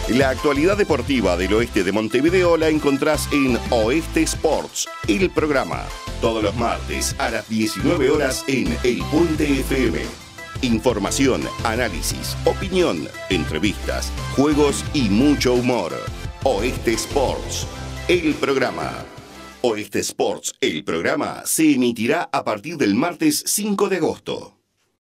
La actualidad deportiva del oeste de Montevideo la encontrás en Oeste Sports, el programa. Todos los martes a las 19 horas en El Puente FM. Información, análisis, opinión, entrevistas, juegos y mucho humor. Oeste Sports, el programa. Oeste Sports, el programa, se emitirá a partir del martes 5 de agosto.